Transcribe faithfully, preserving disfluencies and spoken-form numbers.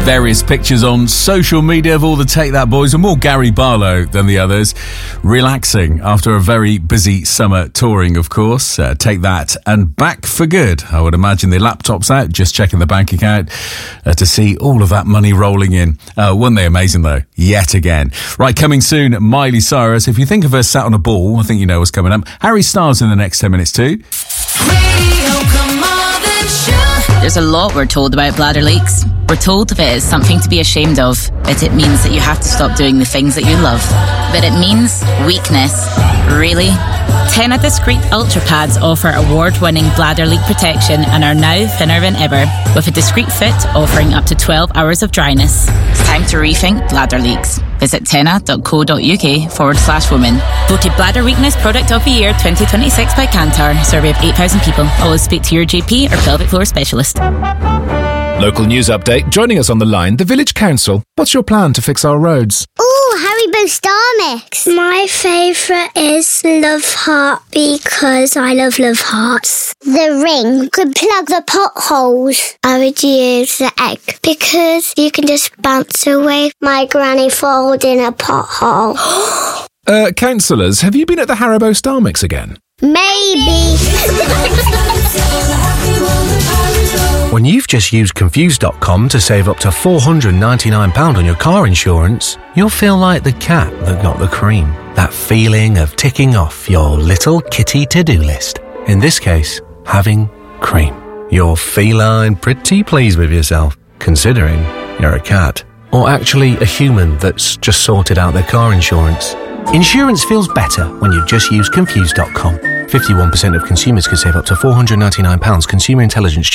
Various pictures on social media of all the Take That boys, and more Gary Barlow than the others, relaxing after a very busy summer touring, of course. Uh, Take That and back for good. I would imagine the laptop's out, just checking the bank account uh, to see all of that money rolling in. Uh, weren't they amazing, though? Yet again. Right, coming soon, Miley Cyrus. If you think of her sat on a ball, I think you know what's coming up. Harry Styles in the next ten minutes too. There's a lot we're told about bladder leaks. We're told that it is something to be ashamed of, that it means that you have to stop doing the things that you love. But it means weakness. Really? Tena Discreet Ultra Pads offer award-winning bladder leak protection and are now thinner than ever, with a discreet fit offering up to twelve hours of dryness. It's time to rethink bladder leaks. Visit tena.co.uk forward slash woman. Voted Bladder Weakness Product of the Year twenty twenty-six by Kantar. Survey of eight thousand people. Always speak to your G P or pelvic floor specialist. Local news update. Joining us on the line, the Village Council. What's your plan to fix our roads? Ooh, Haribo Star Mix. My favourite is Love Heart because I love Love Hearts. The ring could plug the potholes. I would use the egg because you can just bounce away my granny falls in a pothole. uh, councillors, have you been at the Haribo Star Mix again? Maybe. When you've just used Confused dot com to save up to four hundred ninety-nine pounds on your car insurance, you'll feel like the cat that got the cream. That feeling of ticking off your little kitty to-do list. In this case, having cream. You're feline pretty pleased with yourself, considering you're a cat. Or actually a human that's just sorted out their car insurance. Insurance feels better when you've just used Confused dot com. fifty-one percent of consumers could save up to four hundred ninety-nine pounds. Consumer Intelligence